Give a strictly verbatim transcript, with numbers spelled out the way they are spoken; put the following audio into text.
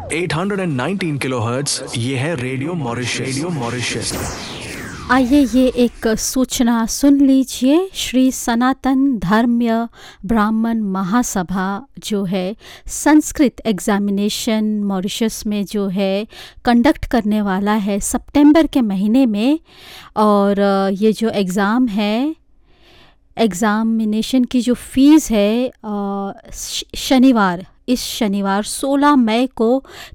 आठ सौ उन्नीस किलोहर्ट्ज, ये है रेडियो मॉरिशस। Radio Mauritius. आइए ये एक सूचना सुन लीजिए। श्री सनातन धर्म्य ब्राह्मण महासभा जो है संस्कृत एग्ज़ामिनेशन मॉरिशस में जो है कंडक्ट करने वाला है सितंबर के महीने में। और अ, ये जो एग्ज़ाम है, एग्ज़ामिनेशन की जो फ़ीस है अ, श- शनिवार इस शनिवार सोलह मई को